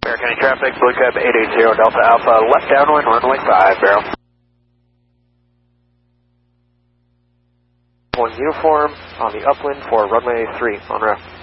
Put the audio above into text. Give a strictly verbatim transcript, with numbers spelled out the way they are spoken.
Air County traffic, Blue Cab eight eight zero Delta Alpha, left downwind, runway five, barrel. One uniform on the upwind for runway three, on route.